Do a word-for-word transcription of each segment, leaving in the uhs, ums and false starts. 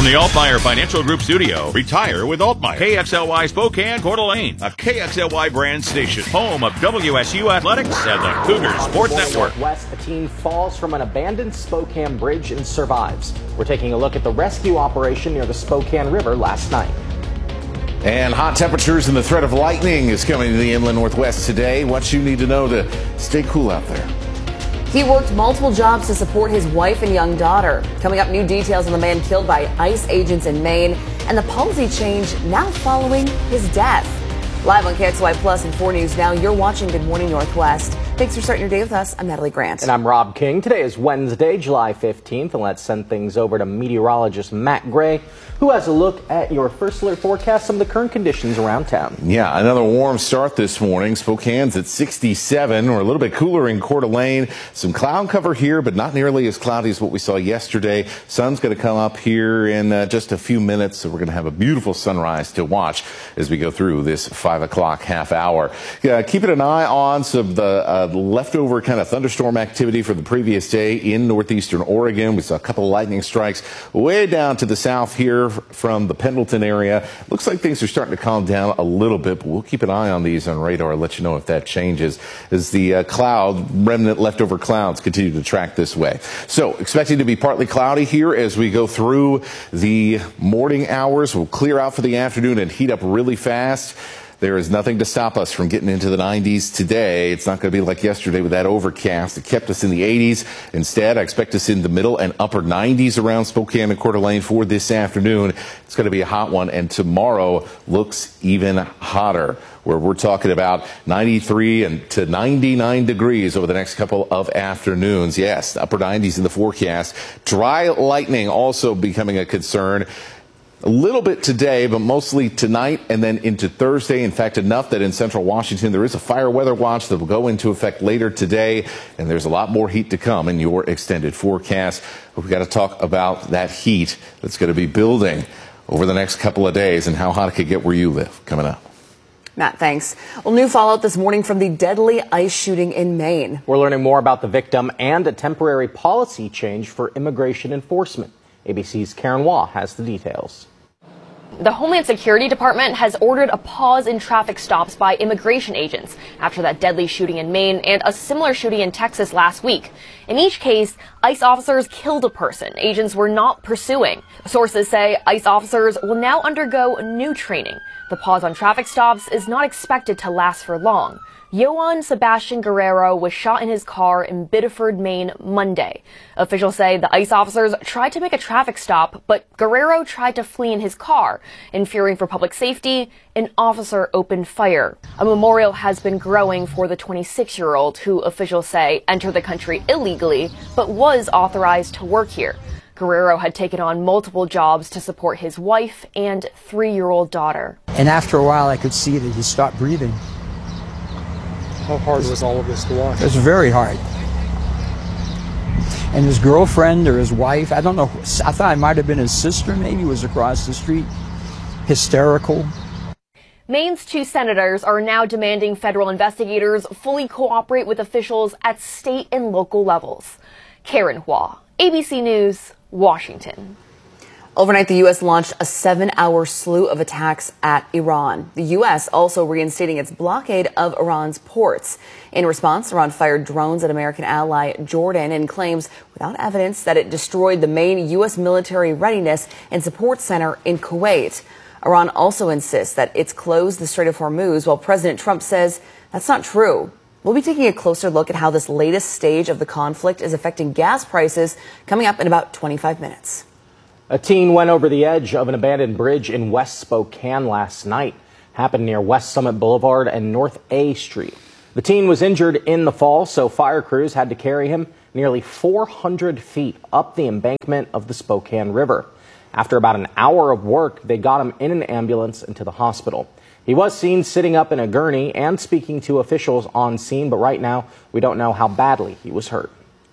From the Altmaier Financial Group studio, retire with Altmaier. K X L Y Spokane, Coeur d'Alene, a K X L Y brand station, home of W S U Athletics and the Cougar Sports Network. West, a teen falls from an abandoned Spokane bridge and survives. We're taking a look at the rescue operation near the Spokane River last night. And hot temperatures and the threat of lightning is coming to the inland Northwest today. What you need to know to stay cool out there. He worked multiple jobs to support his wife and young daughter. Coming up, new details on the man killed by ICE agents in Maine and the policy change now following his death. Live on K X Y Plus and four News Now, you're watching Good Morning Northwest. Thanks for starting your day with us. I'm Natalie Grant. And I'm Rob King. Today is Wednesday, July fifteenth, and let's send things over to meteorologist Matt Gray, who has a look at your first alert forecast, some of the current conditions around town. Yeah, another warm start this morning. Spokane's at sixty-seven, or a little bit cooler in Coeur d'Alene. Some cloud cover here, but not nearly as cloudy as what we saw yesterday. Sun's going to come up here in uh, just a few minutes, so we're going to have a beautiful sunrise to watch as we go through this five o'clock half hour. Yeah, keeping an eye on some of the uh, leftover kind of thunderstorm activity from the previous day in northeastern Oregon. We saw a couple of lightning strikes way down to the south here from the Pendleton area. Looks like things are starting to calm down a little bit, but we'll keep an eye on these on radar and let you know if that changes as the uh, cloud, remnant leftover clouds continue to track this way. So expecting to be partly cloudy here as we go through the morning hours. We'll clear out for the afternoon and heat up really fast. There is nothing to stop us from getting into the nineties today. It's not going to be like yesterday with that overcast. It kept us in the eighties. Instead, I expect us in the middle and upper nineties around Spokane and Coeur d'Alene for this afternoon. It's going to be a hot one, and tomorrow looks even hotter, where we're talking about ninety-three and to ninety-nine degrees over the next couple of afternoons. Yes, upper nineties in the forecast. Dry lightning also becoming a concern. A little bit today, but mostly tonight and then into Thursday. In fact, enough that in central Washington, there is a fire weather watch that will go into effect later today. And there's a lot more heat to come in your extended forecast. But we've got to talk about that heat that's going to be building over the next couple of days and how hot it could get where you live. Coming up. Matt, thanks. Well, new fallout this morning from the deadly ICE shooting in Maine. We're learning more about the victim and a temporary policy change for immigration enforcement. A B C's Karen Waugh has the details. The Homeland Security Department has ordered a pause in traffic stops by immigration agents after that deadly shooting in Maine and a similar shooting in Texas last week. In each case, ICE officers killed a person agents were not pursuing. Sources say ICE officers will now undergo new training. The pause on traffic stops is not expected to last for long. Johann Sebastian Guerrero was shot in his car in Biddeford, Maine, Monday. Officials say the ICE officers tried to make a traffic stop, but Guerrero tried to flee in his car. In fearing for public safety, an officer opened fire. A memorial has been growing for the twenty-six-year-old who officials say entered the country illegally, but was authorized to work here. Guerrero had taken on multiple jobs to support his wife and three-year-old daughter. And after a while, I could see that he stopped breathing. How hard was all of this to watch? It was very hard. And his girlfriend or his wife, I don't know, I thought it might have been his sister maybe, was across the street, hysterical. Maine's two senators are now demanding federal investigators fully cooperate with officials at state and local levels. Karen Waugh, A B C News, Washington. Overnight, the U S launched a seven-hour slew of attacks at Iran. The U S also reinstating its blockade of Iran's ports. In response, Iran fired drones at American ally Jordan and claims without evidence that it destroyed the main U S military readiness and support center in Kuwait. Iran also insists that it's closed the Strait of Hormuz, while President Trump says that's not true. We'll be taking a closer look at how this latest stage of the conflict is affecting gas prices coming up in about twenty-five minutes. A teen went over the edge of an abandoned bridge in West Spokane last night. Happened near West Summit Boulevard and North A Street. The teen was injured in the fall, so fire crews had to carry him nearly four hundred feet up the embankment of the Spokane River. After about an hour of work, they got him in an ambulance and to the hospital. He was seen sitting up in a gurney and speaking to officials on scene, but right now we don't know how badly he was hurt.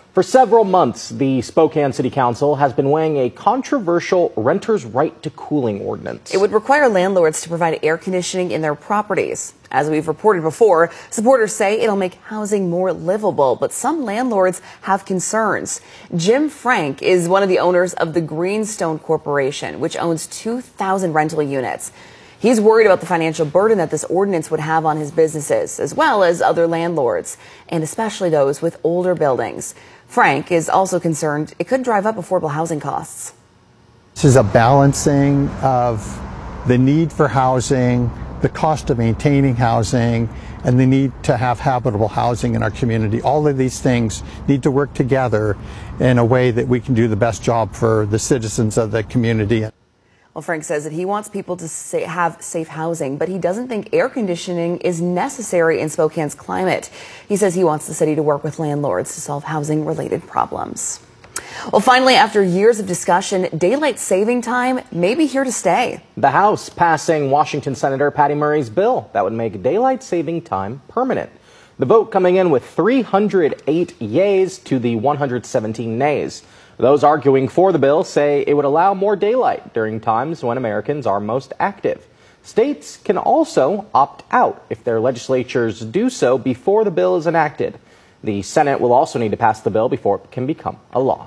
For several months, the Spokane City Council has been weighing a controversial renter's right to cooling ordinance. It would require landlords to provide air conditioning in their properties. As we've reported before, supporters say it'll make housing more livable, but some landlords have concerns. Jim Frank is one of the owners of the Greenstone Corporation, which owns two thousand rental units. He's worried about the financial burden that this ordinance would have on his businesses, as well as other landlords, and especially those with older buildings. Frank is also concerned it could drive up affordable housing costs. This is a balancing of the need for housing, the cost of maintaining housing, and the need to have habitable housing in our community. All of these things need to work together in a way that we can do the best job for the citizens of the community. Well, Frank says that he wants people to sa- have safe housing, but he doesn't think air conditioning is necessary in Spokane's climate. He says he wants the city to work with landlords to solve housing-related problems. Well, finally, after years of discussion, daylight saving time may be here to stay. The House passing Washington Senator Patty Murray's bill that would make daylight saving time permanent. The vote coming in with three hundred eight yays to the one hundred seventeen nays. Those arguing for the bill say it would allow more daylight during times when Americans are most active. States can also opt out if their legislatures do so before the bill is enacted. The Senate will also need to pass the bill before it can become a law.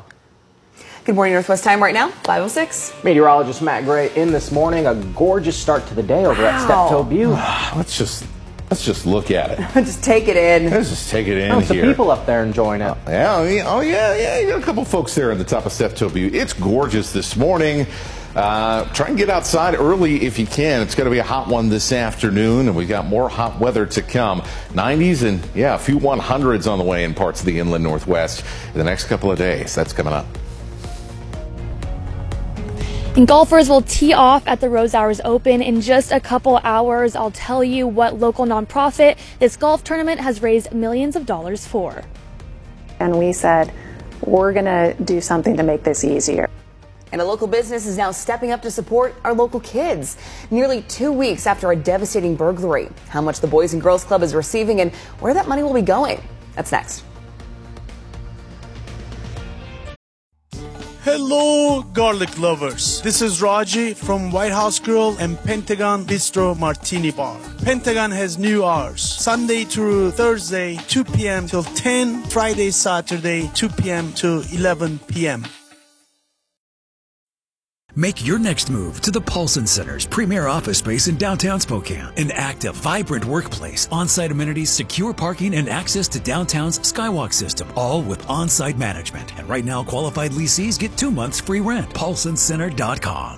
Good morning, Northwest time right now, five oh six. Meteorologist Matt Gray in this morning. A gorgeous start to the day over at Steptoe Butte. Let's just let's just look at it. Just take it in. Let's just take it in Oh, here. some people up there enjoying it. Oh, yeah, I mean, oh yeah, yeah. You got a couple folks there at the top of Steptoe Butte. It's gorgeous this morning. Uh, try and get outside early if you can. It's going to be a hot one this afternoon, and we got more hot weather to come. nineties and, yeah, a few one hundreds on the way in parts of the inland Northwest in the next couple of days. That's coming up. And golfers will tee off at the Rose Hours Open in just a couple hours. I'll tell you what local nonprofit this golf tournament has raised millions of dollars for. And we said, we're going to do something to make this easier. And a local business is now stepping up to support our local kids. Nearly two weeks after a devastating burglary. How much the Boys and Girls Club is receiving and where that money will be going. That's next. Hello, garlic lovers. This is Raji from White House Grill and Pentagon Bistro Martini Bar. Pentagon has new hours. Sunday through Thursday, two p.m. till ten. Friday, Saturday, two p.m. to eleven p.m. Make your next move to the Paulson Center's premier office space in downtown Spokane. An active, vibrant workplace, on-site amenities, secure parking, and access to downtown's Skywalk system, all with on-site management. And right now, qualified leasees get two months free rent. Paulson Center dot com.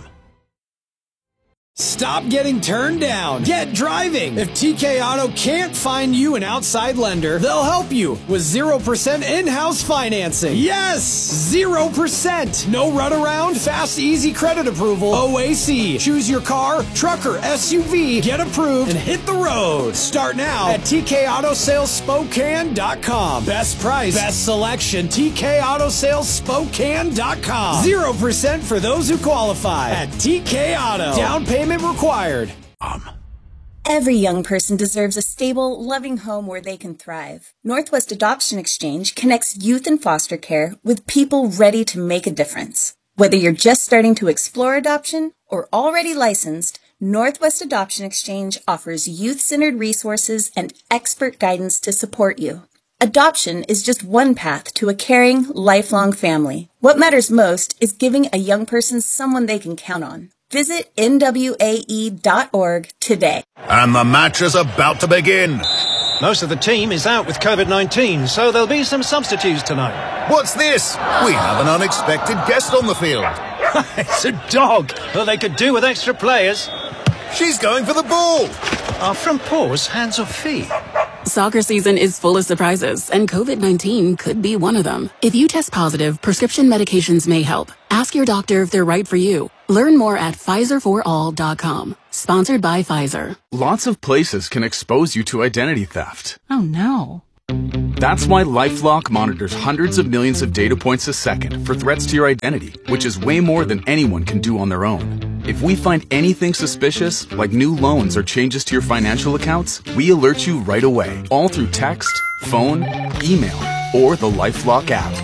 Stop getting turned down. Get driving. If T K Auto can't find you an outside lender, they'll help you with zero percent in-house financing. Yes! zero percent. No runaround, fast, easy credit approval. O A C. Choose your car, truck, or S U V, get approved, and hit the road. Start now at T K Auto Sales Spokane dot com. Best price, best selection, T K Auto Sales Spokane dot com. zero percent for those who qualify at T K Auto. Down payment required. Um. Every young person deserves a stable, loving home where they can thrive. Northwest Adoption Exchange connects youth in foster care with people ready to make a difference. Whether you're just starting to explore adoption or already licensed, Northwest Adoption Exchange offers youth-centered resources and expert guidance to support you. Adoption is just one path to a caring, lifelong family. What matters most is giving a young person someone they can count on. Visit N W A E dot org today. And the match is about to begin. Most of the team is out with COVID nineteen, so there'll be some substitutes tonight. What's this? We have an unexpected guest on the field. It's a dog. Well, they could do with extra players. She's going for the ball. Are front paws hands or feet? Soccer season is full of surprises, and COVID nineteen could be one of them. If you test positive, prescription medications may help. Ask your doctor if they're right for you. Learn more at Pfizer for all dot com. Sponsored by Pfizer. Lots of places can expose you to identity theft. Oh no. That's why LifeLock monitors hundreds of millions of data points a second for threats to your identity, which is way more than anyone can do on their own. If we find anything suspicious, like new loans or changes to your financial accounts, we alert you right away, all through text, phone, email, or the LifeLock app.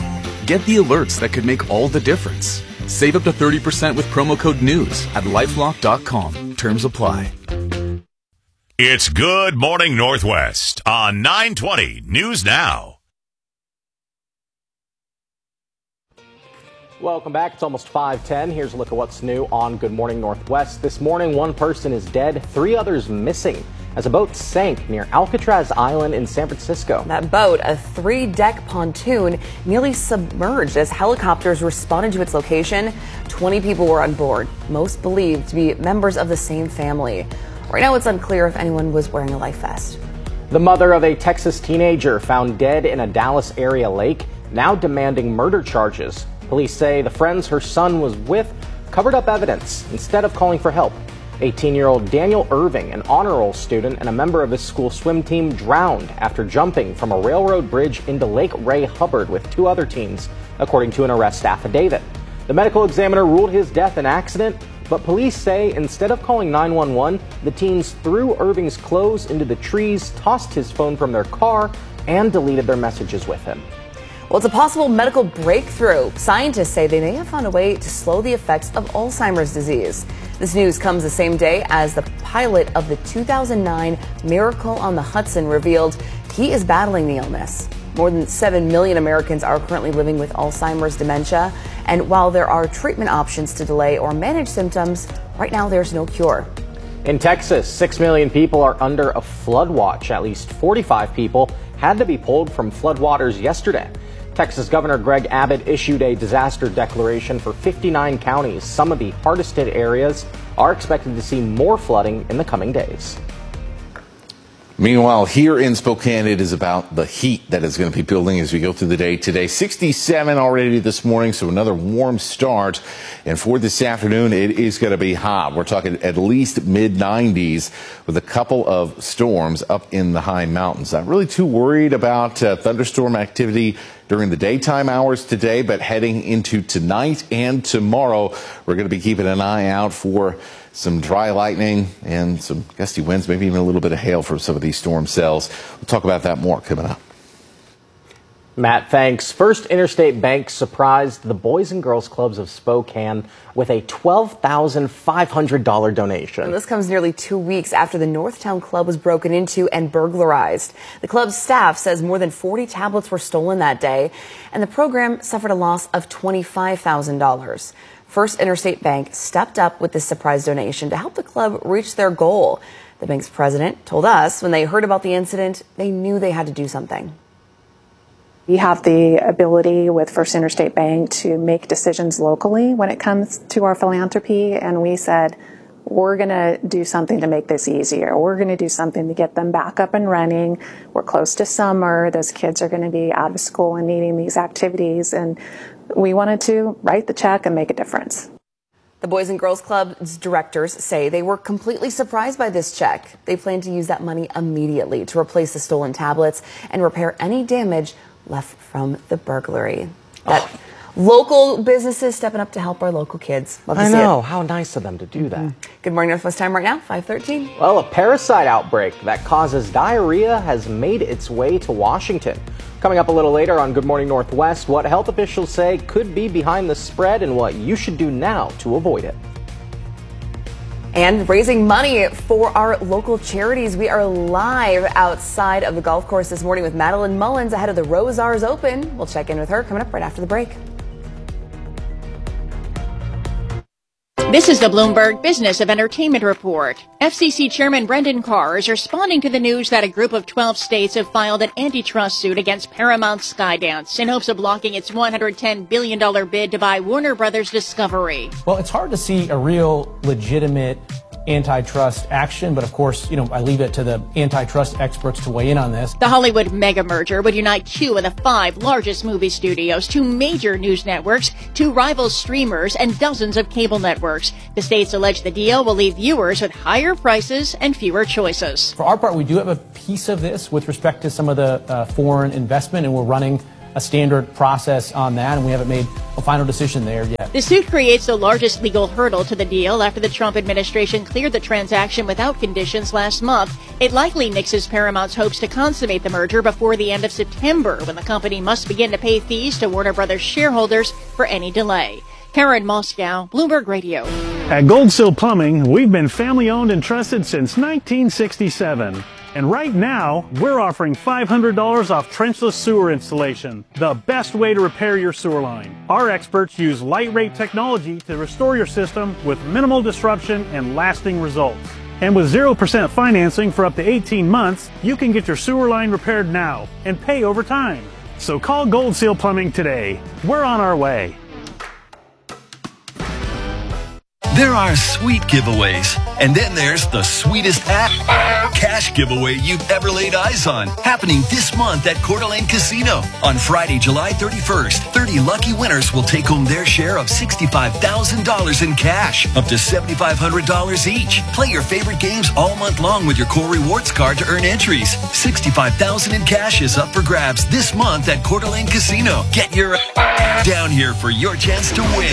Get the alerts that could make all the difference. Save up to thirty percent with promo code NEWS at lifelock dot com. Terms apply. It's Good Morning Northwest on nine twenty News Now. Welcome back. It's almost five ten. Here's a look at what's new on Good Morning Northwest. This morning, one person is dead, three others missing as a boat sank near Alcatraz Island in San Francisco. That boat, a three-deck pontoon, nearly submerged as helicopters responded to its location. twenty people were on board, most believed to be members of the same family. Right now, it's unclear if anyone was wearing a life vest. The mother of a Texas teenager found dead in a Dallas area lake, now demanding murder charges. Police say the friends her son was with covered up evidence instead of calling for help. eighteen-year-old Daniel Irving, an honor roll student and a member of his school swim team, drowned after jumping from a railroad bridge into Lake Ray Hubbard with two other teens, according to an arrest affidavit. The medical examiner ruled his death an accident, but police say instead of calling nine one one, the teens threw Irving's clothes into the trees, tossed his phone from their car, and deleted their messages with him. Well, it's a possible medical breakthrough. Scientists say they may have found a way to slow the effects of Alzheimer's disease. This news comes the same day as the pilot of the two thousand nine Miracle on the Hudson revealed he is battling the illness. More than seven million Americans are currently living with Alzheimer's dementia. And while there are treatment options to delay or manage symptoms, right now there's no cure. In Texas, six million people are under a flood watch. At least forty-five people had to be pulled from floodwaters yesterday. Texas Governor Greg Abbott issued a disaster declaration for fifty-nine counties. Some of the hardest hit areas are expected to see more flooding in the coming days. Meanwhile, here in Spokane, it is about the heat that is going to be building as we go through the day today. sixty-seven already this morning, so another warm start. And for this afternoon, it is going to be hot. We're talking at least mid nineties with a couple of storms up in the high mountains. Not really too worried about uh, thunderstorm activity during the daytime hours today, but heading into tonight and tomorrow, we're going to be keeping an eye out for some dry lightning and some gusty winds, maybe even a little bit of hail for some of these storm cells. We'll talk about that more coming up. Matt, thanks. First Interstate Bank surprised the Boys and Girls Clubs of Spokane with a twelve thousand five hundred dollars donation. And this comes nearly two weeks after the Northtown Club was broken into and burglarized. The club's staff says more than forty tablets were stolen that day, and the program suffered a loss of twenty-five thousand dollars. First Interstate Bank stepped up with this surprise donation to help the club reach their goal. The bank's president told us when they heard about the incident, they knew they had to do something. We have the ability with First Interstate Bank to make decisions locally when it comes to our philanthropy, and we said, we're going to do something to make this easier. We're going to do something to get them back up and running. We're close to summer. Those kids are going to be out of school and needing these activities, and we wanted to write the check and make a difference. The Boys and Girls Club's directors say they were completely surprised by this check. They plan to use that money immediately to replace the stolen tablets and repair any damage left from the burglary. That oh. Local businesses stepping up to help our local kids. Love to I see know. It. How nice of them to do that. Mm-hmm. Good morning, Northwest time right now, five thirteen. Well, a parasite outbreak that causes diarrhea has made its way to Washington. Coming up a little later on Good Morning Northwest, what health officials say could be behind the spread and what you should do now to avoid it. And raising money for our local charities. We are live outside of the golf course this morning with Madeline Mullins ahead of the Rosars Open. We'll check in with her coming up right after the break. This is the Bloomberg Business of Entertainment Report. F C C Chairman Brendan Carr is responding to the news that a group of twelve states have filed an antitrust suit against Paramount Skydance in hopes of blocking its one hundred ten billion dollars bid to buy Warner Brothers Discovery. Well, it's hard to see a real legitimate antitrust action, but of course, you know, I leave it to the antitrust experts to weigh in on this. The Hollywood mega merger would unite two of the five largest movie studios, two major news networks, two rival streamers, and dozens of cable networks. The states allege the deal will leave viewers with higher prices and fewer choices. For our part, we do have a piece of this with respect to some of the uh, foreign investment, and we're running a standard process on that, and we haven't made a final decision there yet. The suit creates the largest legal hurdle to the deal after the Trump administration cleared the transaction without conditions last month. It likely nixes Paramount's hopes to consummate the merger before the end of September, when the company must begin to pay fees to Warner Brothers shareholders for any delay. Karen Moscow, Bloomberg Radio. At Gold Seal Plumbing, we've been family-owned and trusted since nineteen sixty-seven. And right now, we're offering five hundred dollars off trenchless sewer installation, the best way to repair your sewer line. Our experts use light rate technology to restore your system with minimal disruption and lasting results. And with zero percent financing for up to eighteen months, you can get your sewer line repaired now and pay over time. So call Gold Seal Plumbing today. We're on our way. There are sweet giveaways, and then there's the sweetest app cash giveaway you've ever laid eyes on, happening this month at Coeur d'Alene Casino. On Friday, July thirty-first, thirty lucky winners will take home their share of sixty-five thousand dollars in cash, up to seven thousand five hundred dollars each. Play your favorite games all month long with your Core Rewards card to earn entries. sixty-five thousand dollars in cash is up for grabs this month at Coeur d'Alene Casino. Get your down here for your chance to win.